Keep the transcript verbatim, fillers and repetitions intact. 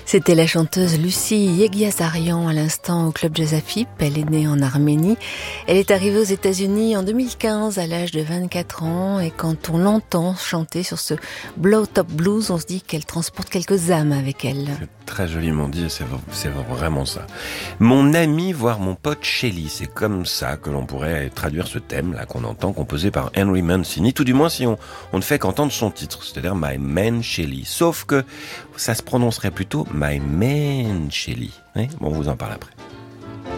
C'était la chanteuse Lucie Yegiazarian à l'instant au Club Jazz Afip. Elle est née en Arménie. Elle est arrivée aux États-Unis en deux mille quinze à l'âge de vingt-quatre ans. Et quand on l'entend chanter sur ce Blow Top Blues, on se dit qu'elle transporte quelques âmes avec elle. C'est très joliment dit, c'est, c'est vraiment ça. Mon ami, voire mon pote Shelly, c'est comme ça que l'on pourrait traduire ce thème-là qu'on entend, composé par Henry Mancini, tout du moins si on, on ne fait qu'entendre son titre, c'est-à-dire My Man Shelly. Sauf que ça se prononcerait plutôt My Man Shelly. Hein, bon, on vous en parle après.